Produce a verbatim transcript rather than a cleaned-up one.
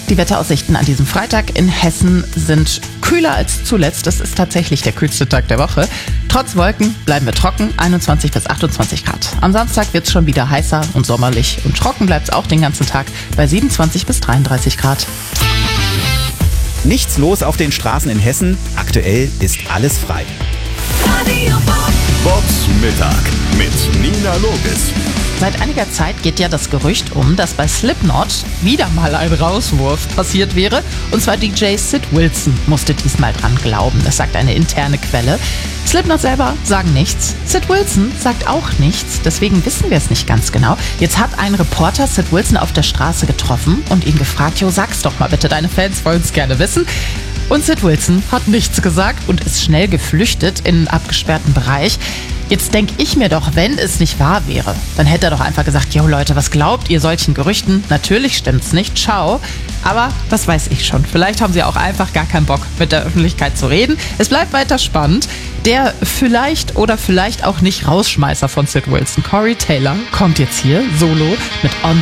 Die Wetteraussichten an diesem Freitag in Hessen sind kühler als zuletzt. Das ist tatsächlich der kühlste Tag der Woche. Trotz Wolken bleiben wir trocken, einundzwanzig bis achtundzwanzig Grad. Am Samstag wird es schon wieder heißer und sommerlich. Und trocken bleibt es auch den ganzen Tag bei siebenundzwanzig bis dreiunddreißig Grad. Nichts los auf den Straßen in Hessen. Aktuell ist alles frei. Bobs Mittag mit Nina Logis. Seit einiger Zeit geht ja das Gerücht um, dass bei Slipknot wieder mal ein Rauswurf passiert wäre. Und zwar D J Sid Wilson musste diesmal dran glauben. Das sagt eine interne Quelle. Slipknot selber sagen nichts. Sid Wilson sagt auch nichts. Deswegen wissen wir es nicht ganz genau. Jetzt hat ein Reporter Sid Wilson auf der Straße getroffen und ihn gefragt, jo, sag's doch mal bitte, deine Fans wollen es gerne wissen. Und Sid Wilson hat nichts gesagt und ist schnell geflüchtet in einen abgesperrten Bereich. Jetzt denke ich mir doch, wenn es nicht wahr wäre, dann hätte er doch einfach gesagt, jo Leute, was glaubt ihr solchen Gerüchten? Natürlich stimmt's nicht, ciao. Aber das weiß ich schon. Vielleicht haben sie auch einfach gar keinen Bock, mit der Öffentlichkeit zu reden. Es bleibt weiter spannend. Der vielleicht oder vielleicht auch nicht Rausschmeißer von Sid Wilson, Corey Taylor, kommt jetzt hier solo mit On